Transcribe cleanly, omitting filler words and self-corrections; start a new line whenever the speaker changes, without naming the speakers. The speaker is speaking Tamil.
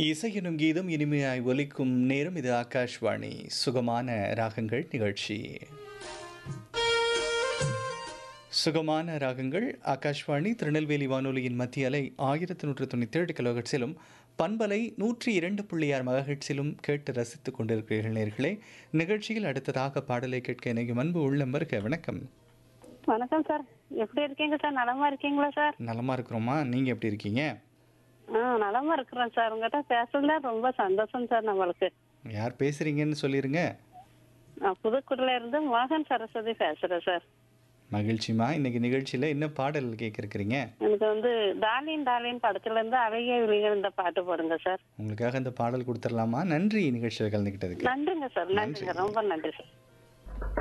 இசையெனும் கீதம் இனிமையாய் ஒலிக்கும் நேரம் இது ஆகாஷ்வாணி சுகமான ராகங்கள் நிகழ்ச்சி. சுகமான ராகங்கள் ஆகாஷ்வாணி திருநெல்வேலி வானொலியின் மத்திய அலை 1197 கிலோஹெர்ட்ஸிலும் பண்பலை 102.6 மெகாஹெர்ட்ஸிலும் கேட்டு ரசித்துக் கொண்டிருக்கிறீர்கள் நேர்களே. நிகழ்ச்சியில் அடுத்ததாக பாடலை கேட்க இணையும் அன்பு உள்ளம் வருக. வணக்கம்.
வணக்கம் சார். எப்படி இருக்கீங்க சார்? நலமா இருக்கீங்களா சார்?
நலமா இருக்கிறோமா, நீங்க எப்படி இருக்கீங்க?
நலமா இருக்கிறேன் சார். உங்ககிட்ட பேசுறதுல ரொம்ப சந்தோஷம் சார். நம்மளுக்கு
யார் பேசுறீங்கன்னு சொல்லிருங்க.
நான் புதுக்குடில இருந்து மோகன் சரஸ்வதி பேசுறேன் சார்.
மகிழ்ச்சிமா. இன்னைக்கு நிகழ்ச்சியில என்ன பாடல் கேட்க இருக்கிறீங்க?
எனக்கு டாலின் டாலின் படத்துல இருந்து அழகிய விழிகள் இந்த பாட்டு போடுங்க சார்.
உங்களுக்காக இந்த பாடல் கொடுத்துடலாமா? நன்றி நிகழ்ச்சியில் கலந்துக்கிட்டதுக்கு.
நன்றிங்க சார். நன்றிங்க, ரொம்ப நன்றி சார்.